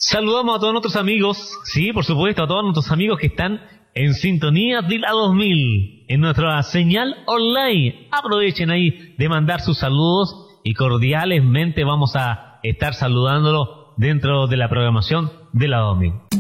Saludamos a todos nuestros amigos, sí, por supuesto, a todos nuestros amigos que están en sintonía de la 2000, en nuestra señal online. Aprovechen ahí de mandar sus saludos y cordialmente vamos a estar saludándolo dentro de la programación de la 2000.